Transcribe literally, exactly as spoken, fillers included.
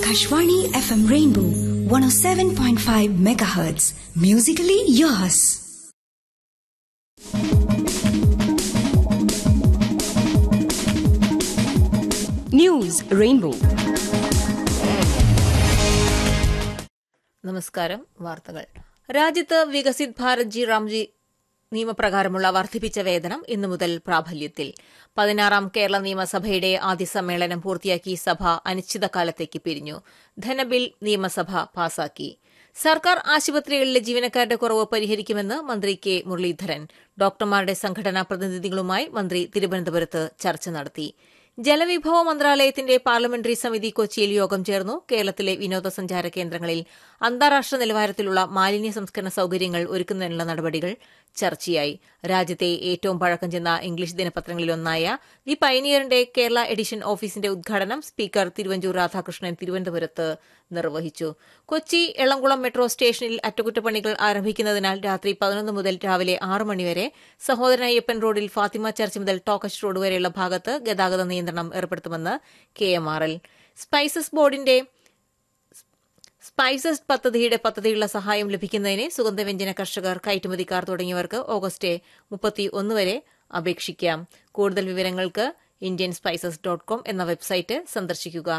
Akashvani F M Rainbow one oh seven point five megahertz. Musically yours. News Rainbow. നമസ്കാരം. വാർത്തകൾ. രാജ്യത്ത് Viksit Bharat G Ramji നിയമപ്രകാരമുള്ള വർദ്ധിപ്പിച്ച വേതനം ഇന്നു മുതൽ പ്രാബല്യത്തിൽ. പതിനാറാം കേരള നിയമസഭയുടെ ആദ്യ സമ്മേളനം പൂർത്തിയാക്കി സഭ അനിശ്ചിതകാലത്തേക്ക് പിരിഞ്ഞു. ധനബിൽ നിയമസഭ പാസാക്കി. സർക്കാർ ആശുപത്രികളിലെ ജീവനക്കാരുടെ കുറവ് പരിഹരിക്കുമെന്ന് മന്ത്രി കെ മുരളീധരൻ. ഡോക്ടർമാരുടെ സംഘടനാ പ്രതിനിധികളുമായി മന്ത്രി തിരുവനന്തപുരത്ത് ചർച്ച നടത്തി. ജലവിഭവ മന്ത്രാലയത്തിന്റെ പാർലമെന്ററി സമിതി കൊച്ചിയിൽ യോഗം ചേർന്നു. കേരളത്തിലെ വിനോദസഞ്ചാര കേന്ദ്രങ്ങളിൽ അന്താരാഷ്ട്ര നിലവാരത്തിലുള്ള മാലിന്യ സംസ്കരണ സൌകര്യങ്ങൾ ഒരുക്കുന്നതിനുള്ള നടപടികൾ ചർച്ചയായി. രാജ്യത്തെ ഏറ്റവും പഴക്കം ചെന്ന ഇംഗ്ലീഷ് ദിനപത്രങ്ങളിലൊന്നായ ദി പയനിയറിന്റെ കേരള എഡിഷൻ ഓഫീസിന്റെ ഉദ്ഘാടനം സ്പീക്കർ തിരുവഞ്ചൂർ രാധാകൃഷ്ണൻ തിരുവനന്തപുരത്ത് നിർവഹിച്ചു. കൊച്ചി എളംകുളം മെട്രോ സ്റ്റേഷനിൽ അറ്റകുറ്റപ്പണികൾ ആരംഭിക്കുന്നതിനാൽ രാത്രി പതിനൊന്ന് മുതൽ രാവിലെ ആറ് മണിവരെ സഹോദരൻ അയ്യപ്പൻ റോഡിൽ ഫാത്തിമ ചർച്ച് മുതൽ ടോക്കച്ച് റോഡ് വരെയുള്ള ഭാഗത്ത് ഗതാഗത നിയന്ത്രണം ഏർപ്പെടുത്തുമെന്ന് K M R L. Spices ബോർഡിന്റെ സ്പൈസസ് പദ്ധതിയുടെ പദ്ധതിയുള്ള സഹായം ലഭിക്കുന്നതിന് സുഗന്ധവ്യഞ്ജന കർഷകർ, കയറ്റുമതിക്കാർ തുടങ്ങിയവർക്ക് ഓഗസ്റ്റ് മുപ്പത്തിയൊന്ന് വരെ അപേക്ഷിക്കാം. കൂടുതൽ വിവരങ്ങൾക്ക് ഇന്ത്യൻ സ്പൈസസ് ഡോട്ട് കോം എന്ന വെബ്സൈറ്റ് സന്ദർശിക്കുക.